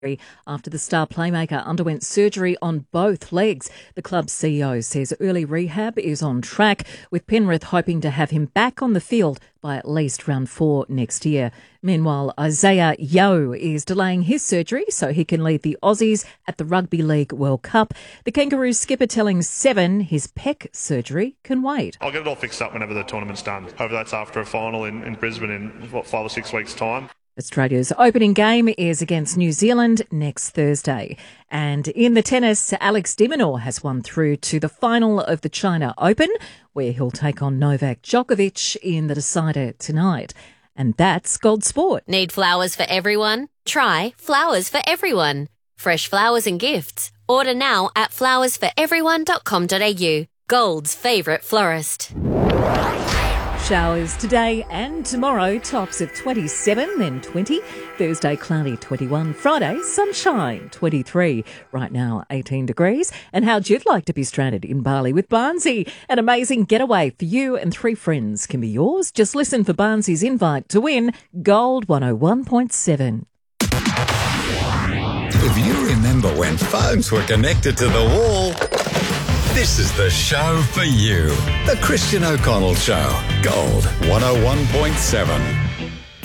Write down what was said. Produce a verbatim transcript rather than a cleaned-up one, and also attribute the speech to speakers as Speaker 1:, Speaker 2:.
Speaker 1: after the star playmaker underwent surgery on both legs. The club's C E O says early rehab is on track, with Penrith hoping to have him back on the field by at least round four next year. Meanwhile, Isaiah Yeo is delaying his surgery so he can lead the Aussies at the Rugby League World Cup. The Kangaroos skipper telling Seven his pec surgery can wait.
Speaker 2: I'll get it all fixed up whenever the tournament's done. Hopefully that's after a final in, in Brisbane in, what, five or six weeks' time.
Speaker 1: Australia's opening game is against New Zealand next Thursday. And in the tennis, Alex de Minaur has won through to the final of the China Open, where he'll take on Novak Djokovic in the decider tonight. And that's Gold Sport.
Speaker 3: Need flowers for everyone? Try Flowers for Everyone. Fresh flowers and gifts. Order now at flowers for everyone dot com dot a u. Gold's favourite florist.
Speaker 1: Showers today and tomorrow, tops of twenty-seven, then twenty. Thursday, cloudy, twenty-one. Friday, sunshine, twenty-three. Right now, eighteen degrees. And how'd you like to be stranded in Bali with Barnsey? An amazing getaway for you and three friends can be yours. Just listen for Barnsey's invite to win Gold one oh one point seven.
Speaker 4: If you remember when phones were connected to the wall, this is the show for you. The Christian O'Connell Show. Gold one oh one point seven.